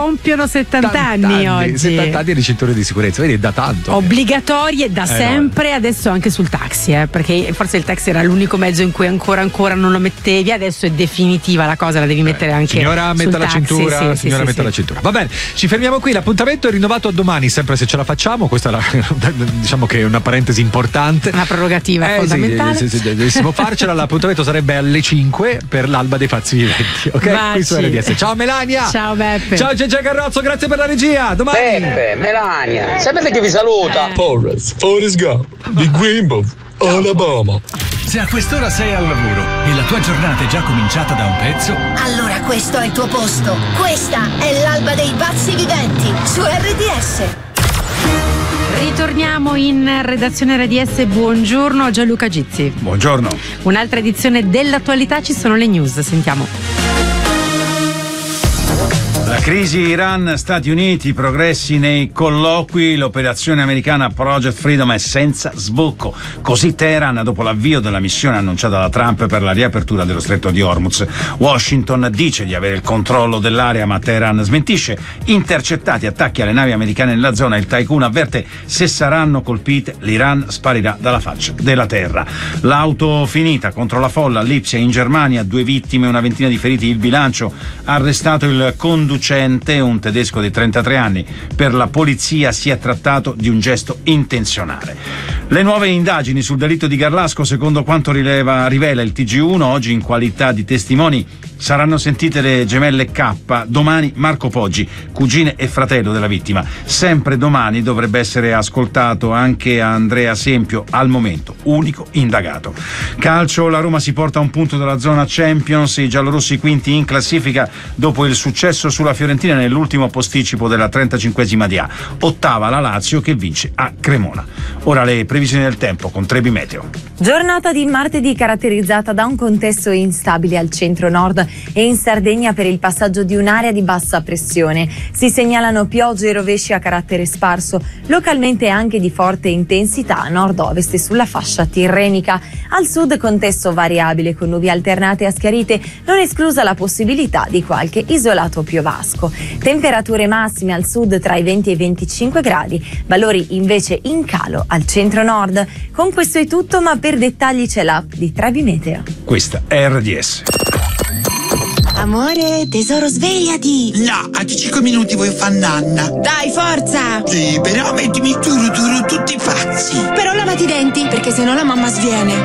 compiono 70 anni oggi. 70 anni di cinture di sicurezza, vedi, è da tanto. Obbligatorie da sempre, adesso anche sul taxi, perché forse il taxi era l'unico mezzo in cui ancora non lo mettevi, adesso è definitiva la cosa, la devi mettere anche signora, sul metta taxi. La cintura. Va bene, ci fermiamo qui, l'appuntamento è rinnovato a domani, sempre se ce la facciamo, questa è diciamo che è una parentesi importante. Una prerogativa fondamentale. Sì, dovessimo farcela, l'appuntamento sarebbe alle 5 per l'alba dei pazzi viventi, ok? Qui su RDS. Ciao Melania. Ciao Beppe. Ciao Gegè Carrozzo, grazie per la regia. Domani. Beppe, Melania, sapete chi vi saluta? Forrest Gump di Greenbow, Alabama. Se a quest'ora sei al lavoro e la tua giornata è già cominciata da un pezzo, allora questo è il tuo posto. Questa è l'alba dei pazzi viventi su RDS. Ritorniamo in redazione RDS, buongiorno Gianluca Gizzi. Buongiorno. Un'altra edizione dell'attualità, ci sono le news, sentiamo. La crisi Iran-Stati Uniti, progressi nei colloqui, l'operazione americana Project Freedom è senza sbocco. Così Teheran, dopo l'avvio della missione annunciata da Trump per la riapertura dello stretto di Hormuz. Washington dice di avere il controllo dell'area, ma Teheran smentisce. Intercettati attacchi alle navi americane nella zona, il Tycoon avverte: se saranno colpite l'Iran sparirà dalla faccia della terra. L'auto finita contro la folla a Lipsia in Germania, 2 vittime, una ventina di feriti il bilancio. Arrestato il conducente, un tedesco di 33 anni. Per la polizia si è trattato di un gesto intenzionale. Le nuove indagini sul delitto di Garlasco, secondo quanto rivela il TG1, oggi in qualità di testimoni saranno sentite le gemelle K, domani Marco Poggi, cugine e fratello della vittima. Sempre domani dovrebbe essere ascoltato anche Andrea Sempio, al momento unico indagato. Calcio, la Roma si porta a un punto dalla zona Champions, i giallorossi quinti in classifica dopo il successo sulla Fiorentina nell'ultimo posticipo della 35esima di A. Ottava la Lazio che vince a Cremona. Ora le previsioni del tempo con Trebi Meteo. Giornata di martedì caratterizzata da un contesto instabile al centro-nord e in Sardegna per il passaggio di un'area di bassa pressione. Si segnalano piogge e rovesci a carattere sparso, localmente anche di forte intensità a nord-ovest e sulla fascia tirrenica. Al sud contesto variabile con nubi alternate a schiarite, non esclusa la possibilità di qualche isolato piovasco. Temperature massime al sud tra i 20 e i 25 gradi, valori invece in calo al centro-nord. Con questo è tutto, ma per dettagli c'è l'app di Trebi Meteo. Questa è RDS. Amore, tesoro, svegliati! No, a 5 minuti voglio fare nanna. Dai, forza! Sì, però mettimi tutti pazzi. Però lavati i denti, perché sennò la mamma sviene.